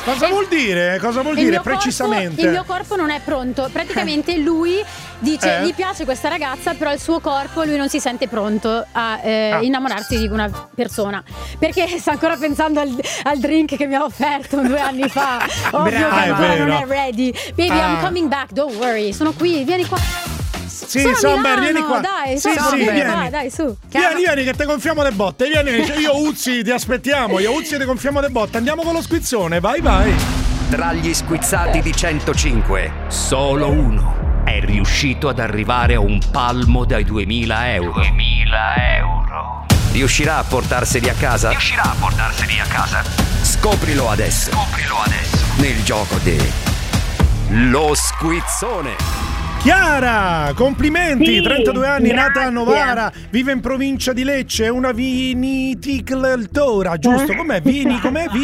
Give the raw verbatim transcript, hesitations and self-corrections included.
Cosa vuol dire? Cosa vuol il dire mio corpo- precisamente? il mio corpo non è pronto. Praticamente lui dice Eh? gli piace questa ragazza, però il suo corpo lui non si sente pronto a eh, Ah. innamorarsi di una persona, perché sta ancora pensando al, al drink che mi ha offerto due anni fa. Ovvio Brava, che è ancora non vero. è ready. Baby, Ah. I'm coming back, don't worry. Sono qui, vieni qua. Sì, Sono a Somber, Milano, vieni qua. Dai, Sì, Somber, sì, vieni vieni. qua, dai, su. Vieni, vieni, che te gonfiamo le botte. Vieni, cioè io Uzzi ti aspettiamo. Io Uzzi ti gonfiamo le botte. Andiamo con lo squizzone, vai, vai. Tra gli squizzati di centocinque, solo uno è riuscito ad arrivare a un palmo dai duemila euro. duemila euro. Riuscirà a portarseli a casa? Riuscirà a portarseli a casa? Scoprilo adesso. Scoprilo adesso. Nel gioco di Lo Squizzone. Chiara, complimenti, Sì, trentadue anni, nata a grazie. Novara, vive in provincia di Lecce, è una vinicoltora, giusto? Com'è? Vini, com'è?